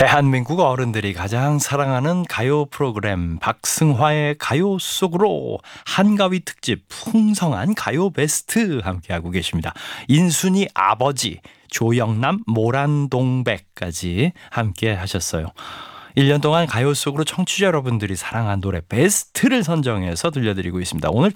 대한민국 어른들이 가장 사랑하는 가요 프로그램 박승화의 가요 속으로 한가위 특집 풍성한 가요 베스트 함께하고 계십니다. 인순이 아버지, 조영남, 모란동백까지 함께 하셨어요. 1년 동안 가요 속으로 청취자 여러분들이 사랑한 노래 베스트를 선정해서 들려드리고 있습니다. 오늘